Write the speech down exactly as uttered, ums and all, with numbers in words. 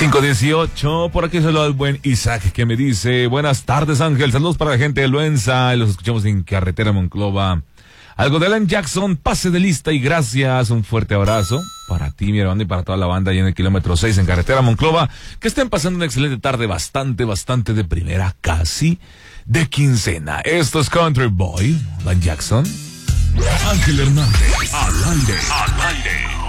cinco dieciocho, por aquí saludo al buen Isaac que me dice, buenas tardes Ángel, saludos para la gente de Luenza, los escuchamos en Carretera Monclova. Algo de Alan Jackson, pase de lista y gracias, un fuerte abrazo para ti mi hermano y para toda la banda ahí en el kilómetro seis en Carretera Monclova, que estén pasando una excelente tarde, bastante, bastante de primera, casi de quincena. Esto es Country Boy, Alan Jackson. Ángel Hernández, al aire, al aire.